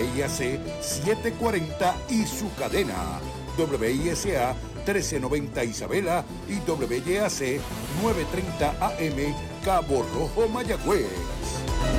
WIAC 740 y su cadena WISA 1390 Isabela y WYAC 930 AM Cabo Rojo, Mayagüez.